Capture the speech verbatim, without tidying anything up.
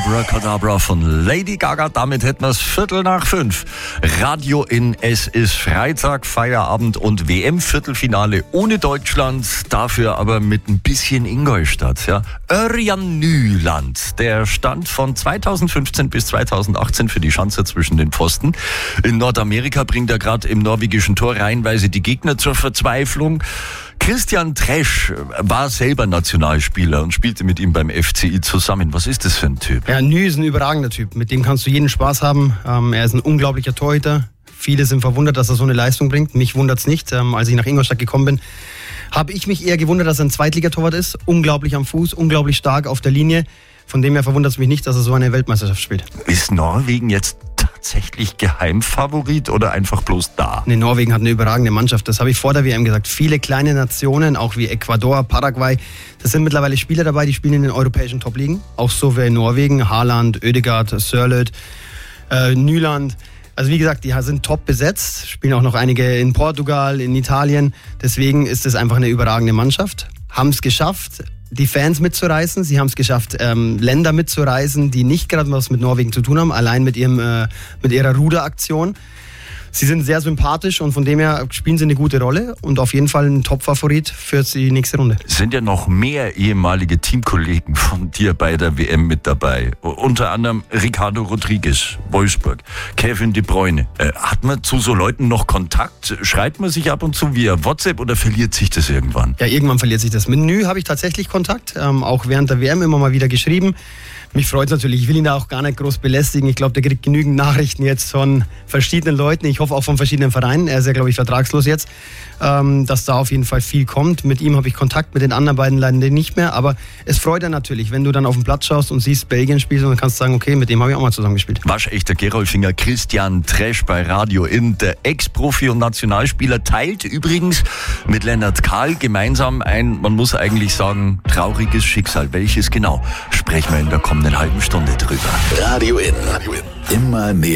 Abracadabra von Lady Gaga. Damit hätten wir es Viertel nach fünf. Radio in Es ist Freitag, Feierabend und W M-Viertelfinale ohne Deutschland. Dafür aber mit ein bisschen Ingolstadt. Ja. Örjan Nyland, der stand von zweitausendfünfzehn bis zweitausendachtzehn für die Schanzer zwischen den Pfosten. In Nordamerika bringt er gerade im norwegischen Tor reihenweise die Gegner zur Verzweiflung. Christian Tresch war selber Nationalspieler und spielte mit ihm beim F C I zusammen. Was ist das für ein Typ? Ja, Ny ist ein überragender Typ. Mit dem kannst du jeden Spaß haben. Ähm, er ist ein unglaublicher Torhüter. Viele sind verwundert, dass er so eine Leistung bringt. Mich wundert's nicht. Ähm, als ich nach Ingolstadt gekommen bin, habe ich mich eher gewundert, dass er ein Zweitligatorwart ist. Unglaublich am Fuß, unglaublich stark auf der Linie. Von dem her verwundert es mich nicht, dass er so eine Weltmeisterschaft spielt. Ist Norwegen jetzt tatsächlich Geheimfavorit oder einfach bloß da? Nee, Norwegen hat eine überragende Mannschaft. Das habe ich vor der W M gesagt. Viele kleine Nationen, auch wie Ecuador, Paraguay, das sind mittlerweile Spieler dabei, die spielen in den europäischen Top-Ligen. Auch so wie in Norwegen, Haaland, Ødegaard, Sørloth, äh, Nyland. Also wie gesagt, die sind top besetzt, spielen auch noch einige in Portugal, in Italien. Deswegen ist es einfach eine überragende Mannschaft. Haben es geschafft, die Fans mitzureißen. Sie haben es geschafft, ähm, Länder mitzureisen, die nicht gerade was mit Norwegen zu tun haben, allein mit, ihrem, äh, mit ihrer Ruderaktion. Sie sind sehr sympathisch und von dem her spielen sie eine gute Rolle und auf jeden Fall ein Top-Favorit für die nächste Runde. Es sind ja noch mehr ehemalige Teamkollegen von dir bei der W M mit dabei. Unter anderem Ricardo Rodriguez, Wolfsburg, Kevin De Bruyne. Äh, hat man zu so Leuten noch Kontakt? Schreibt man sich ab und zu via WhatsApp oder verliert sich das irgendwann? Ja, irgendwann verliert sich das. Mit Ny habe ich tatsächlich Kontakt, ähm, auch während der W M immer mal wieder geschrieben. Mich freut es natürlich. Ich will ihn da auch gar nicht groß belästigen. Ich glaube, der kriegt genügend Nachrichten jetzt von verschiedenen Leuten. Ich hoffe auch von verschiedenen Vereinen. Er ist ja, glaube ich, vertragslos jetzt. Ähm, dass da auf jeden Fall viel kommt. Mit ihm habe ich Kontakt, mit den anderen beiden leider nicht mehr. Aber es freut er natürlich, wenn du dann auf den Platz schaust und siehst, Belgien spielt und dann kannst du sagen, okay, mit dem habe ich auch mal zusammengespielt. Waschechter Gerolfinger Christian Tresch bei Radio in. Der Ex-Profi und Nationalspieler teilt übrigens mit Lennart Kahl gemeinsam ein, man muss eigentlich sagen, trauriges Schicksal. Welches genau? Sprechen wir in der kommenden halben Stunde drüber. Radio in. Immer mehr.